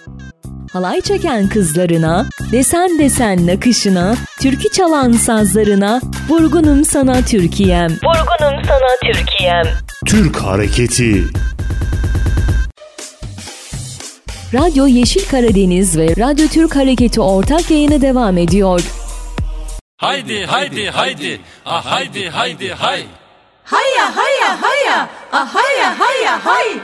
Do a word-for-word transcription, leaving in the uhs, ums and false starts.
Halay çeken kızlarına, desen desen nakışına, türkü çalan sazlarına, vurgunum sana Türkiye'm. Vurgunum sana Türkiye'm. Türk Hareketi. Radyo Yeşil Karadeniz ve Radyo Türk Hareketi ortak yayını devam ediyor. Haydi haydi haydi, ah haydi haydi hay. Hayya hayya hayya, ah hayya hayya hay.